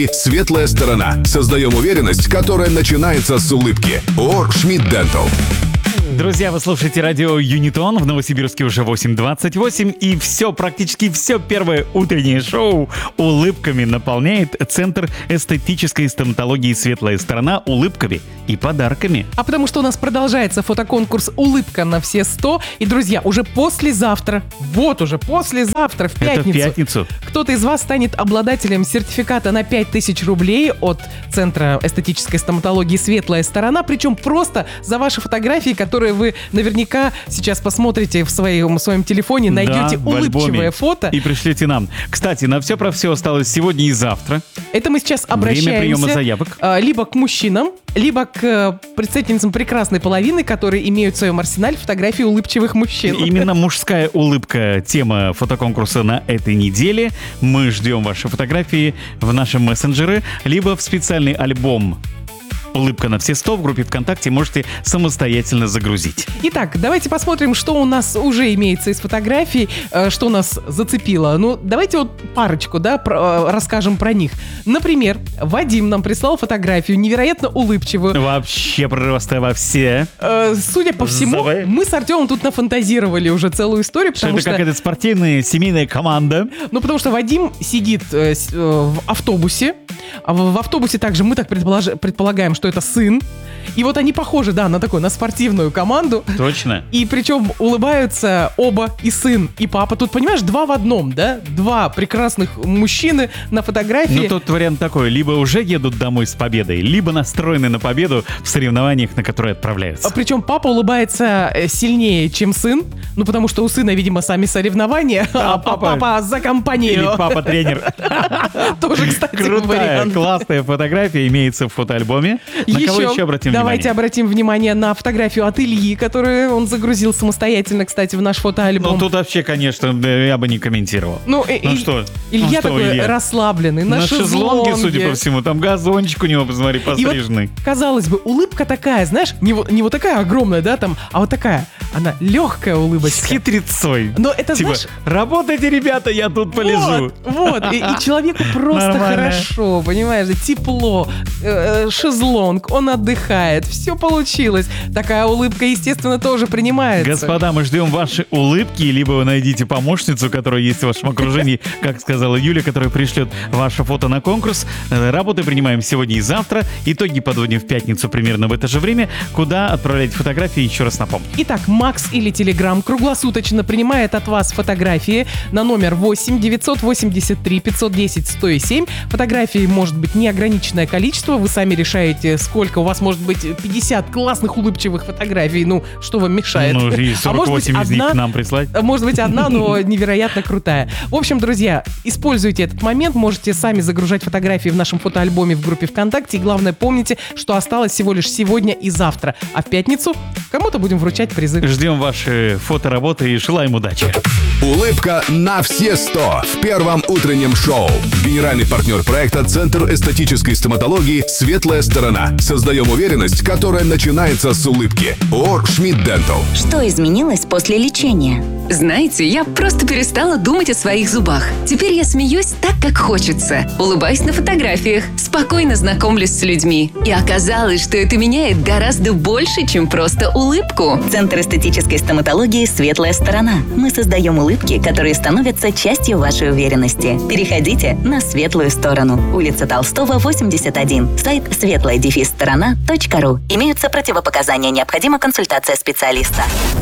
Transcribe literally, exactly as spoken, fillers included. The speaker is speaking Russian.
«Светлая сторона». Создаем уверенность, которая начинается с улыбки. ООО «Шмидт Дентал». Друзья, вы слушаете радио Юнитон. В Новосибирске уже восемь двадцать восемь. И все, практически все первое утреннее шоу улыбками наполняет Центр эстетической стоматологии «Светлая сторона» улыбками и подарками. А потому что у нас продолжается фотоконкурс «Улыбка на все сто». И, друзья, уже послезавтра, вот уже послезавтра, в пятницу, Это в пятницу. кто-то из вас станет обладателем сертификата на пять тысяч рублей от Центра эстетической стоматологии «Светлая сторона». Причем просто за ваши фотографии, которые вы наверняка сейчас посмотрите в своем, в своем телефоне, найдете Да, улыбчивое фото. И пришлите нам. Кстати, на все про все осталось сегодня и завтра. Это мы сейчас Время обращаемся приема заявок. а, либо к мужчинам, либо к э, представительницам прекрасной половины, которые имеют в своем арсенале фотографии улыбчивых мужчин. Именно мужская улыбка — тема фотоконкурса на этой неделе. Мы ждем ваши фотографии в наши мессенджеры, либо в специальный альбом «Улыбка на все сто» в группе ВКонтакте можете самостоятельно загрузить. Итак, давайте посмотрим, что у нас уже имеется из фотографий, э, что нас зацепило. Ну, давайте вот парочку, да, про- э, расскажем про них. Например, Вадим нам прислал фотографию невероятно улыбчивую. Вообще прорывастая во все. Э, судя по всему, Давай. мы с Артемом тут нафантазировали уже целую историю, Что потому это что... какая-то спортивная семейная команда. Ну, потому что Вадим сидит э, с- э, в автобусе. А в, в автобусе также мы так предполож- предполагаем, что это сын. И вот они похожи, да, на такую, на спортивную команду. Точно. И причем улыбаются оба, и сын, и папа. Тут, понимаешь, два в одном, да? Два прекрасных мужчины на фотографии. Ну, тут вариант такой. Либо уже едут домой с победой, либо настроены на победу в соревнованиях, на которые отправляются. А причем папа улыбается э, сильнее, чем сын. Ну, потому что у сына, видимо, сами соревнования, а, А а папа- папа за компанию. Или папа-тренер. Тоже, кстати, Крутая, вариант. классная фотография имеется в фотоальбоме. На кого еще обратим Давайте внимание? обратим внимание на фотографию от Ильи, которую он загрузил самостоятельно, кстати, в наш фотоальбом. Ну, тут вообще, конечно, да, я бы не комментировал. Ну, и- Ну и- что? Илья Ну что, такой Илья? расслабленный, на, На шезлонге, судя по всему, там газончик у него, посмотри, И вот, постриженный. казалось бы, улыбка такая, знаешь, не, вот- не вот такая огромная, да, там, а вот такая, она легкая С улыбочка. хитрецой. Но это, Типа, знаешь, работайте, ребята, я тут полежу. вот, вот, и, и человеку просто Нормально. хорошо, понимаешь, тепло, э, э, шезлонг, он отдыхает, все получилось. Такая улыбка, естественно, тоже принимается. Господа, мы ждем ваши улыбки, либо вы найдите помощницу, которая есть в вашем окружении, как сказала Юля, которая пришлет ваше фото на конкурс. Э, Работы принимаем сегодня и завтра. Итоги подводим в пятницу примерно в это же время. Куда отправлять фотографии, еще раз напомню. Итак, Макс или Телеграм круглосуточно принимает от вас фотографии на номер восемь девятьсот восемьдесят три пятьсот десять сто семь. Фотографий может быть неограниченное количество. Вы сами решаете, сколько. У вас может быть пятьдесят классных улыбчивых фотографий. Ну, что вам мешает? Ну, и А может быть, сорок восемь из них одна- к нам прислать. Может быть, одна, но невероятно крутая. В общем, друзья, используйте этот момент. Можете сами загружать фотографии в нашем фотоальбоме в группе ВКонтакте. И главное, помните, что осталось всего лишь сегодня и завтра. А в пятницу кому-то будем вручать призы. Ждем ваши фотоработы и желаем удачи. Улыбка на все сто в первом утреннем шоу. Генеральный партнер проекта «Центр эстетической стоматологии «Светлая сторона». Создаем уверенность, которая начинается с улыбки. ООО «Шмидт Дентал». Что изменилось после лечения? Знаете, я просто перестала думать о своих зубах. Теперь я смеюсь так, как хочется. Улыбаюсь на фотографиях, спокойно знакомлюсь с людьми. И оказалось, что это меняет гораздо больше, чем просто улыбку. Центр эстетической стоматологии «Светлая сторона». Мы создаем улыбки, которые становятся частью вашей уверенности. Переходите на светлую сторону. Улица Толстого, восемьдесят один. Сайт светлая дефис сторона точка ру. Имеются противопоказания. Необходима консультация специалиста.